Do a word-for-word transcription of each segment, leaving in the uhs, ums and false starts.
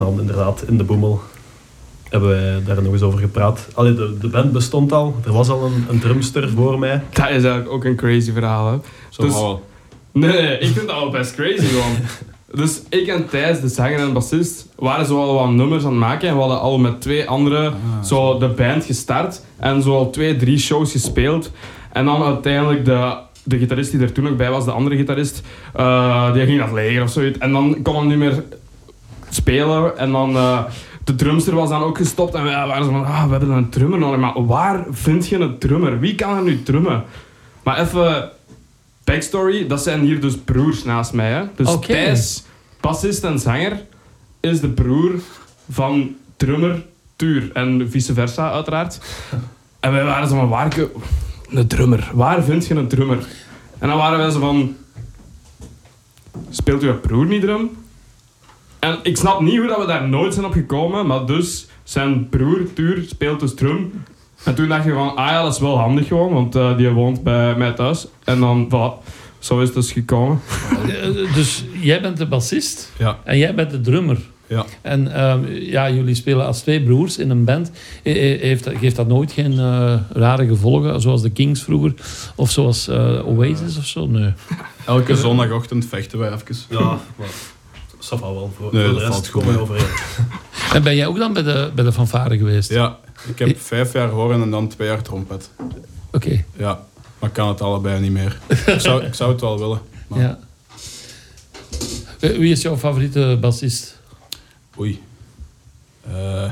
dan inderdaad in de Boemel hebben wij daar nog eens over gepraat. Allee, de, de band bestond al, er was al een, een drumster voor mij. Dat is eigenlijk ook een crazy verhaal, hè. Zo Dus, wel. nee, nee, ik vind dat wel best crazy gewoon. Dus ik en Thijs, de zanger en bassist, waren zo al wat nummers aan het maken en we hadden al met twee anderen Ah, zo de band gestart en zo al twee, drie shows gespeeld. En dan uiteindelijk de, de gitarist die er toen nog bij was, de andere gitarist, uh, die ging naar het leger of zoiets. En dan kon hij niet meer spelen en dan... Uh, de drumster was dan ook gestopt en we waren zo van, ah, we hebben een drummer nodig. Maar waar vind je een drummer? Wie kan er nu drummen? Maar even backstory, dat zijn hier dus broers naast mij. Hè? Dus Okay. Thijs, bassist en zanger, is de broer van drummer Tuur. En vice versa, uiteraard. En wij waren zo van, waar kun... Een drummer. Waar vind je een drummer? En dan waren wij zo van... Speelt uw broer niet drum? En ik snap niet hoe dat we daar nooit zijn op gekomen, maar dus zijn broer Tuur speelt dus drum. En toen dacht je van, ah ja, dat is wel handig gewoon, want uh, die woont bij mij thuis. En dan, voilà, zo is het dus gekomen. Uh, dus jij bent de bassist Ja. en jij bent de drummer. Ja. En uh, ja, jullie spelen als twee broers in een band. He- he- Heeft, geeft dat nooit geen uh, rare gevolgen, zoals de Kings vroeger? Of zoals uh, Oasis of zo? Nee. Elke zondagochtend vechten wij even. Ja, maar dat valt wel. Voor, Nee, voor dat de rest valt goed komen we mee. overeen. En ben jij ook dan bij de, bij de fanfare geweest? Ja, ik heb vijf jaar horen en dan twee jaar trompet. Oké. Okay. Ja, maar ik kan het allebei niet meer. Ik zou, ik zou het wel willen. Maar... Ja. Uh, Wie is jouw favoriete bassist? Oei. Uh,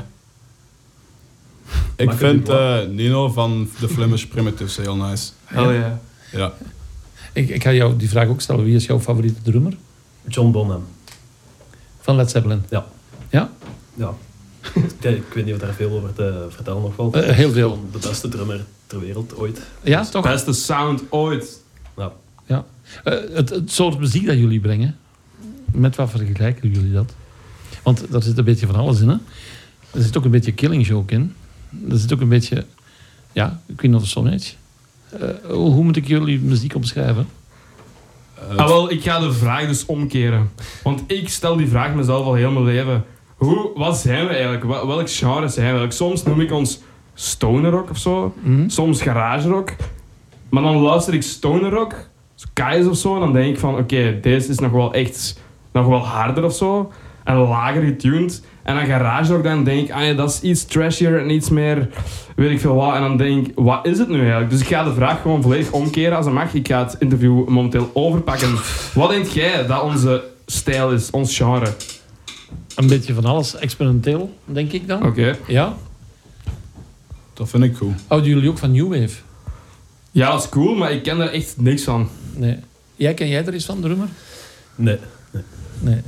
ik Maak vind het uh, Nino van The Flemish Primitives heel nice. Hell yeah. Ja. Ik, ik ga jou die vraag ook stellen. Wie is jouw favoriete drummer? John Bonham. Van Led Zeppelin? Ja. Ja? Ja. Kijk, ik weet niet of daar veel over te vertellen nog wel. Uh, heel veel. Gewoon de beste drummer ter wereld ooit. Ja, toch? Beste sound ooit. Ja. Ja. Uh, het, het soort muziek dat jullie brengen, met wat vergelijken jullie dat? Want daar zit een beetje van alles in, hè? Er zit ook een beetje Killing Joke in. Er zit ook een beetje... Ja, Queen of the Stone Age. Uh, hoe moet ik jullie muziek omschrijven? Uh, Ah, wel, ik ga de vraag dus omkeren. Want ik stel die vraag mezelf al heel mijn leven. Hoe, wat zijn we eigenlijk? Wel- Welk genre zijn we eigenlijk? Soms noem ik ons stoner rock of zo. Hm? Soms garage rock. Maar dan luister ik stoner rock, zo Kais of zo, en dan denk ik van, oké, okay, deze is nog wel echt, nog wel harder of zo. En lager getuned. En dan garage rock, dan denk ik, ah ja, dat is iets trashier en iets meer, weet ik veel wat. En dan denk ik, wat is het nu eigenlijk? Dus ik ga de vraag gewoon volledig omkeren als het mag. Ik ga het interview momenteel overpakken. Wat denk jij dat onze stijl is, ons genre? Een beetje van alles. Experimenteel, denk ik dan. Oké. Okay. Ja? dat vind ik goed. Houden jullie ook van New Wave? Ja, dat is cool, maar ik ken er echt niks van. Nee. Jij, ken jij er eens van, drummer? Nee. Nee. nee.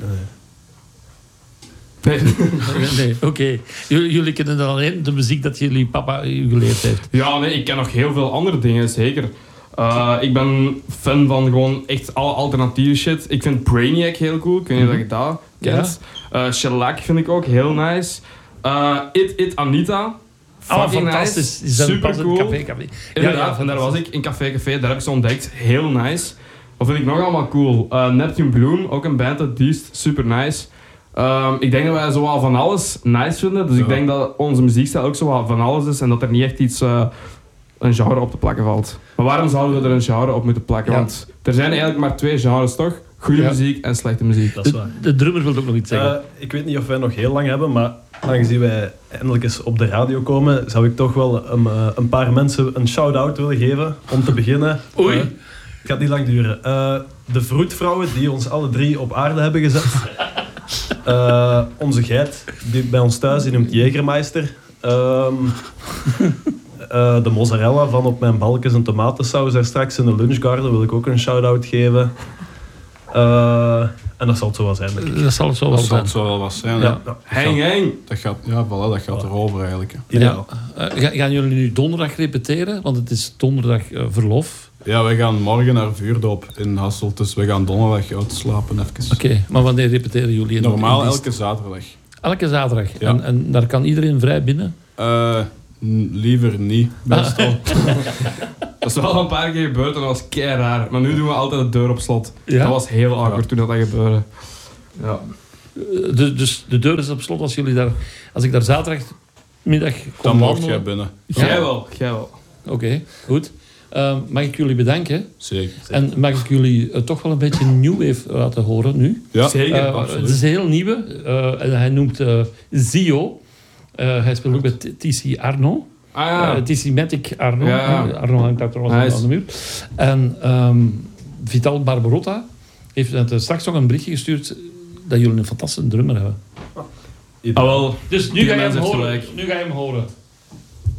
Nee. Nee, oké. Okay. Jullie, jullie kennen dan alleen de muziek dat jullie papa u geleerd heeft. Ja, nee, ik ken nog heel veel andere dingen, zeker. Uh, ik ben fan van gewoon echt alle alternatieve shit. Ik vind Brainiac heel cool, ik weet niet of je dat kent. Ja. Uh, Shellac vind ik ook heel nice. Uh, It It Anita. Oh, fantastisch. Nice. Super cool. Café, café. Inderdaad, Ja, ja, en daar was ik in Café Café, daar heb ik ze ontdekt. Heel nice. Wat vind ik nog allemaal cool? Uh, Neptune Bloom, ook een band uit Diest, super nice. Um, ik denk dat wij zowel van alles nice vinden, dus ja. Ik denk dat onze muziekstijl ook zowel van alles is en dat er niet echt iets, uh, een genre op te plakken valt. Maar waarom zouden we er een genre op moeten plakken? Ja. Want er zijn eigenlijk maar twee genres, toch? Goede ja. muziek en slechte muziek. Dat is waar. De, de drummer wil ook nog iets zeggen. Uh, ik weet niet of wij nog heel lang hebben, maar aangezien wij eindelijk eens op de radio komen, zou ik toch wel een, uh, een paar mensen een shout-out willen geven. Om te beginnen. Oei. Uh, het gaat niet lang duren. Uh, de vroedvrouwen die ons alle drie op aarde hebben gezet. Uh, onze geit, die bij ons thuis, die noemt Jägermeister. Um, uh, de mozzarella van op mijn balkjes en tomatensaus daar straks in de lunchgarden wil ik ook een shout-out geven. Uh, en dat zal het zo wel zijn, denk ik. Dat zal het zo wel dat zijn. Dat zal het zo wel wat zijn, ja. ja. ja. Heng, heng. Dat gaat, ja, voilà, dat gaat erover eigenlijk. Ja. Uh, gaan jullie nu donderdag repeteren? Want het is donderdag uh, verlof. Ja, wij gaan morgen naar vuurdoop in Hasselt, dus we gaan donderdag uitslapen even. Oké, okay, maar wanneer repeteren jullie? In, Normaal in elke zaterdag. Elke zaterdag? Ja. En, en daar kan iedereen vrij binnen? Uh, n- liever niet, meestal. Dat is wel een paar keer gebeurd en dat was kei raar. Maar nu doen we altijd de deur op slot. Ja? Dat was heel awkward ja. toen dat, dat gebeurde. Ja. Uh, de, dus de deur is op slot als jullie daar... Als ik daar zaterdagmiddag kom Dan mag wandelen. jij binnen. Ja. Jij wel, jij wel. Oké, okay, goed. Uh, mag ik jullie bedanken? Zeker. En mag ik jullie uh, toch wel een beetje New Wave laten horen nu? Ja, Zeker, Uh, absoluut. het is een heel nieuwe. Uh, en hij noemt uh, Zio. Uh, hij speelt ook bij T C Arno. Ah ja. Uh, T C Matic Arno. Ja, ja. Uh, Arno hangt daar trouwens Nice. aan de muur. En um, Vital Barbarotta heeft net, uh, straks nog een berichtje gestuurd dat jullie een fantastische drummer hebben. Ah, wel. Dus nu Die ga je hem mens heeft horen. gelijk. Nu ga je hem horen.